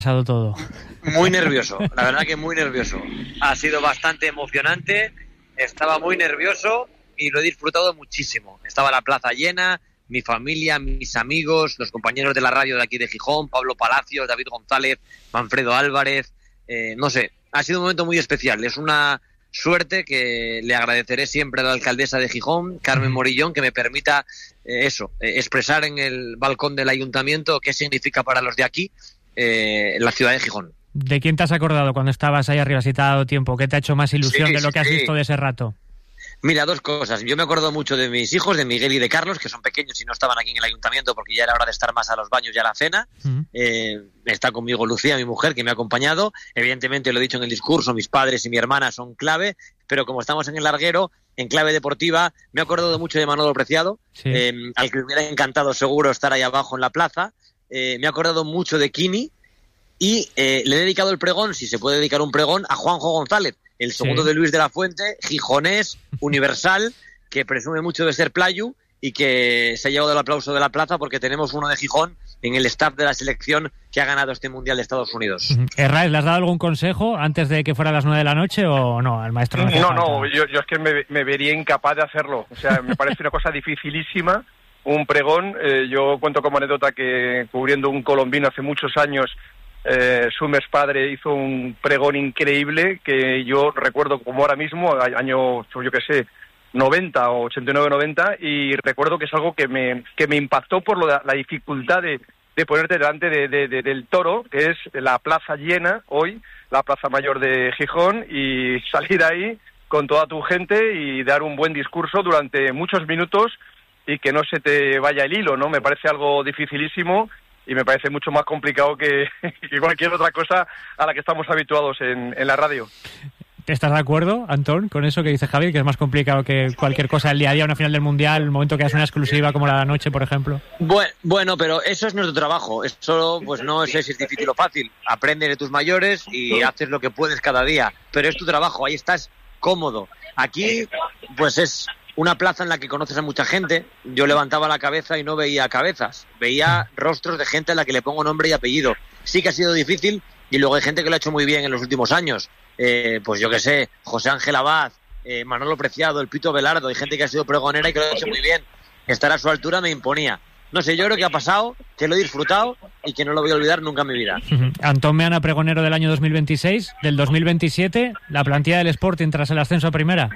pasado todo? Muy nervioso, la verdad que muy nervioso. Ha sido bastante emocionante, estaba muy nervioso y lo he disfrutado muchísimo. Estaba la plaza llena, mi familia, mis amigos, los compañeros de la radio de aquí de Gijón, Pablo Palacios, David González, Manfredo Álvarez, no sé, ha sido un momento muy especial. Es una suerte que le agradeceré siempre a la alcaldesa de Gijón, Carmen Morillón, que me permita expresar en el balcón del ayuntamiento qué significa para los de aquí la ciudad de Gijón. ¿De quién te has acordado cuando estabas ahí arriba, si te ha dado tiempo? ¿Qué te ha hecho más ilusión de lo que has visto de ese rato? Mira, dos cosas. Yo me acuerdo mucho de mis hijos, de Miguel y de Carlos, que son pequeños y no estaban aquí en el ayuntamiento porque ya era hora de estar más a los baños y a la cena. Está conmigo Lucía, mi mujer, que me ha acompañado. Evidentemente, lo he dicho en el discurso, mis padres y mi hermana son clave, pero como estamos en el larguero, en clave deportiva, me he acordado mucho de Manolo Preciado, al que me hubiera encantado seguro estar ahí abajo en la plaza. Me he acordado mucho de Kini y le he dedicado el pregón, si se puede dedicar un pregón, a Juanjo González, el segundo de Luis de la Fuente, gijonés, universal, que presume mucho de ser playu y que se ha llevado el aplauso de la plaza porque tenemos uno de Gijón en el staff de la selección que ha ganado este Mundial de Estados Unidos. Herráez, ¿le has dado algún consejo antes de que fuera a las 9 de la noche o no? Al maestro No, yo es que me vería incapaz de hacerlo. O sea, me parece una cosa dificilísima, un pregón. Yo cuento como anécdota que cubriendo un colombino hace muchos años, Summers padre hizo un pregón increíble que yo recuerdo como ahora mismo, año, yo qué sé, 90 o 89-90, y recuerdo que es algo que me impactó por la dificultad de ponerte delante del toro, que es la plaza llena hoy, la plaza mayor de Gijón, y salir ahí con toda tu gente y dar un buen discurso durante muchos minutos y que no se te vaya el hilo, ¿no? Me parece algo dificilísimo y me parece mucho más complicado que cualquier otra cosa a la que estamos habituados en la radio. ¿Estás de acuerdo, Antón, con eso que dice Javi, que es más complicado que cualquier cosa el día a día, una final del Mundial, el momento que haces una exclusiva como la de la noche, por ejemplo? Bueno, pero eso es nuestro trabajo. Eso pues no sé si es difícil o fácil. Aprendes de tus mayores y haces lo que puedes cada día. Pero es tu trabajo, ahí estás cómodo. Aquí pues es una plaza en la que conoces a mucha gente. Yo levantaba la cabeza y no veía cabezas. Veía rostros de gente a la que le pongo nombre y apellido. Sí que ha sido difícil y luego hay gente que lo ha hecho muy bien en los últimos años. Pues yo que sé, José Ángel Abad, Manolo Preciado, el Pito Velardo, hay gente que ha sido pregonera y que lo ha hecho muy bien. Estar a su altura me imponía. No sé, yo creo que ha pasado, que lo he disfrutado y que no lo voy a olvidar nunca en mi vida. Antón Meana, pregonero del año 2026, del 2027, la plantilla del Sporting tras el ascenso a primera.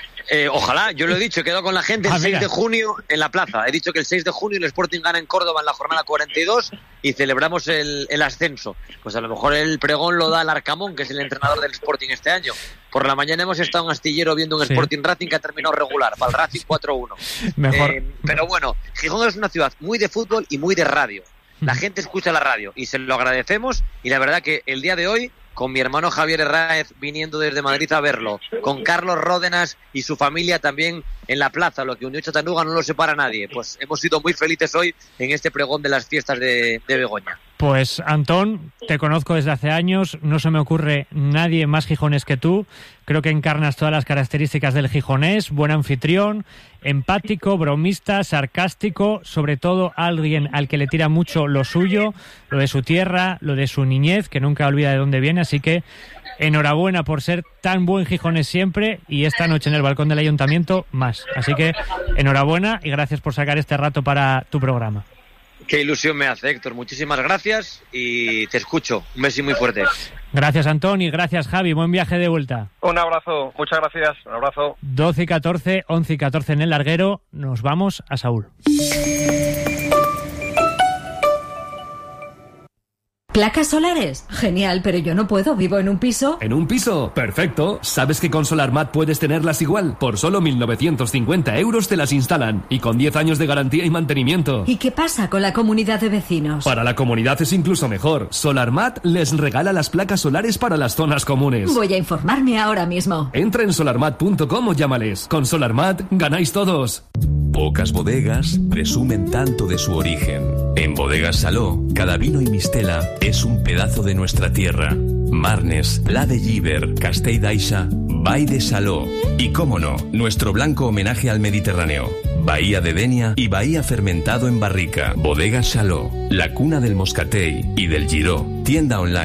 Ojalá, yo lo he dicho, he quedado con la gente el 6 de junio en la plaza. He dicho que el 6 de junio el Sporting gana en Córdoba en la jornada 42 y celebramos el ascenso. Pues a lo mejor el pregón lo da el Arcamón, que es el entrenador del Sporting este año. Por la mañana hemos estado en Astillero viendo un Sporting Racing que ha terminado regular, para el Racing 4-1. Mejor. Pero bueno, Gijón es una ciudad muy de fútbol y muy de radio. La gente escucha la radio y se lo agradecemos, y la verdad que el día de hoy, con mi hermano Javier Herráez viniendo desde Madrid a verlo, con Carlos Ródenas y su familia también en la plaza, lo que unió Chatanuga no lo separa a nadie, pues hemos sido muy felices hoy en este pregón de las fiestas de Begoña. Pues Antón, te conozco desde hace años, no se me ocurre nadie más gijonés que tú. Creo que encarnas todas las características del gijonés: buen anfitrión, empático, bromista, sarcástico, sobre todo alguien al que le tira mucho lo suyo, lo de su tierra, lo de su niñez, que nunca olvida de dónde viene. Así que enhorabuena por ser tan buen gijonés siempre, y esta noche en el balcón del ayuntamiento más. Así que enhorabuena y gracias por sacar este rato para tu programa. Qué ilusión me hace, Héctor. Muchísimas gracias y te escucho. Un beso muy fuerte. Gracias, Antón, y gracias, Javi. Buen viaje de vuelta. Un abrazo. Muchas gracias. Un abrazo. 12 y 14, 11 y 14 en el larguero. Nos vamos a Saúl. ¿Placas solares? Genial, pero yo no puedo, vivo en un piso. ¿En un piso? Perfecto. ¿Sabes que con SolarMat puedes tenerlas igual? Por solo 1.950 euros te las instalan, y con 10 años de garantía y mantenimiento. ¿Y qué pasa con la comunidad de vecinos? Para la comunidad es incluso mejor. SolarMat les regala las placas solares para las zonas comunes. Voy a informarme ahora mismo. Entra en solarmat.com o llámales. Con SolarMat ganáis todos. Pocas bodegas presumen tanto de su origen. En Bodegas Saló, cada vino y mistela es un pedazo de nuestra tierra. Marnes, La de Llíber, Castell d'Aixa, Vall de Saló. Y cómo no, nuestro blanco homenaje al Mediterráneo. Bahía de Denia y Bahía fermentado en barrica. Bodegas Chaló, la cuna del Moscatel y del Giró. Tienda online